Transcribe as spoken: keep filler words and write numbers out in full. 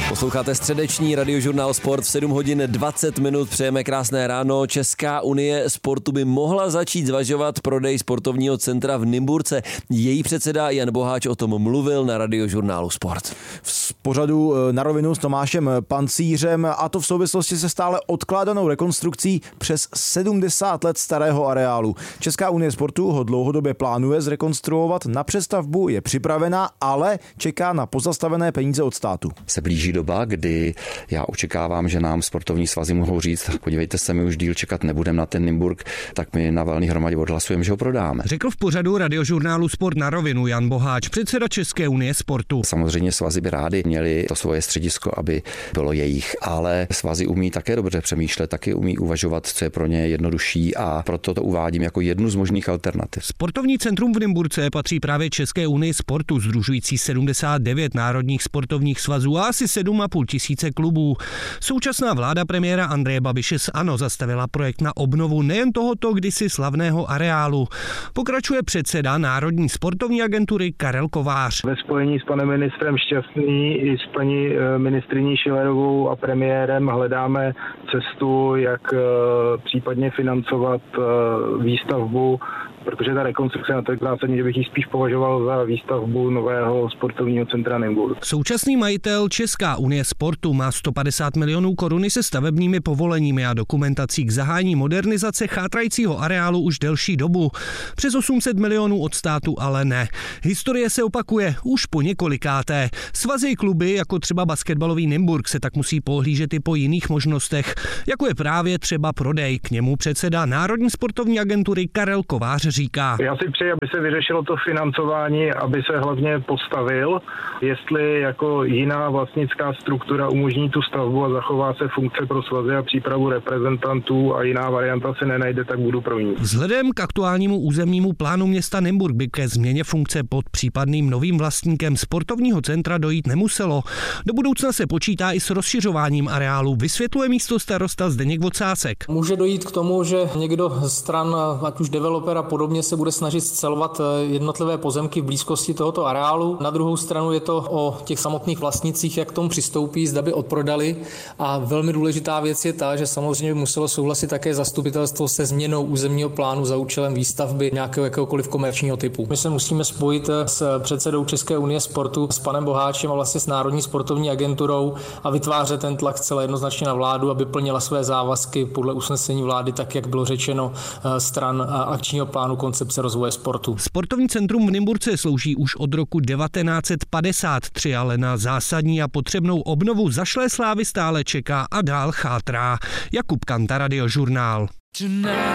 Posloucháte středeční Radiožurnál Sport v sedm hodin dvacet minut. Přejeme krásné ráno. Česká unie sportu by mohla začít zvažovat prodej sportovního centra v Nymburce. Její předseda Jan Boháč o tom mluvil na Radiožurnálu Sport. V pořadu Na rovinu s Tomášem Pancířem, a to v souvislosti se stále odkládanou rekonstrukcí přes sedmdesát let starého areálu. Česká unie sportu ho dlouhodobě plánuje zrekonstruovat, na přestavbu je připravená, ale čeká na pozastavené peníze od státu. Se blíží doba, kdy já očekávám, že nám sportovní svazy mohou říct, podívejte se, my už díl čekat nebudeme na ten Nymburk, tak my na valné hromadě odhlasujeme, že ho prodáme. Řekl v pořadu Radiožurnálu Sport Na rovinu Jan Boháč, předseda České unie sportu. Samozřejmě svazy by rádi měli to svoje středisko, aby bylo jejich, ale svazy umí také dobře přemýšlet, taky umí uvažovat, co je pro ně jednodušší, a proto to uvádím jako jednu z možných alternativ. Sportovní centrum v Nymburce patří právě České unii sportu, sdružující sedmdesát devět národních sportovních svazů a asi sedm a půl tisíce klubů. Současná vláda premiéra Andreje Babiše z ANO zastavila projekt na obnovu nejen tohoto kdysi slavného areálu. Pokračuje předseda Národní sportovní agentury Karel Kovář. Ve spojení s panem ministrem Šťastný i s paní ministryní Schillerovou a premiérem hledáme cestu, jak případně financovat výstavbu, protože ta rekonstrukce je tak zásadní, že bych ji spíš považoval za výstavbu nového sportovního centra Nymburk. Současný majitel Česká unie sportu má sto padesát milionů korun se stavebními povoleními a dokumentací k zahájení modernizace chátrajícího areálu už delší dobu. Přes osm set milionů od státu ale ne. Historie se opakuje už po několikáté. Svazy kluby, jako třeba basketbalový Nymburk, se tak musí pohlížet i po jiných možnostech, jako je právě třeba prodej. K němu předseda Národní sportovní agentury Karel Kovář říká. Já si přeji, aby se vyřešilo to financování, aby se hlavně postavil, jestli jako jiná vlastnická struktura umožní tu stavbu a zachová se funkce pro svazy a přípravu reprezentantů a jiná varianta se nenajde, tak budu pro ní. Vzhledem k aktuálnímu územnímu plánu města Nymburk by ke změně funkce pod případným novým vlastníkem sportovního centra dojít nemuselo. Do budoucna se počítá i s rozšiřováním areálu, vysvětluje místostarosta Zdeněk Vocásek. Může dojít k tomu, že někdo z stran, ať už developer a podobně, se bude snažit scelovat jednotlivé pozemky v blízkosti tohoto areálu. Na druhou stranu je to o těch samotných vlastnicích, jak k tomu přistoupí, zda by odprodali. A velmi důležitá věc je ta, že samozřejmě by muselo souhlasit také zastupitelstvo se změnou územního plánu za účelem výstavby nějakého jakéhokoliv komerčního typu. My se musíme spojit s předsedou České unie sportu, s panem Boháčem a vlastně s Národní sportovní agenturou a vytvářet ten tlak celé jednoznačně na vládu, aby plnila své závazky podle usnesení vlády, tak jak bylo řečeno stran akčního plánu koncepce rozvoje sportu. Sportovní centrum v Nymburce slouží už od roku devatenáct set padesát tři, ale na zásadní a potřebnou obnovu zašlé slávy stále čeká a dál chátrá. Jakub Kanta, Radiožurnál.